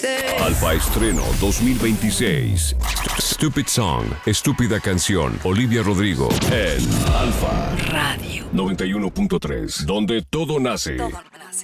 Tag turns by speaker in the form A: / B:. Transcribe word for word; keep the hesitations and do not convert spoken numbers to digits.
A: Alfa Estreno dos mil veintiséis. Stupid Song, Estúpida Canción. Olivia Rodrigo en Alfa
B: Radio
A: noventa y uno punto tres, donde todo nace.
B: Todo nace.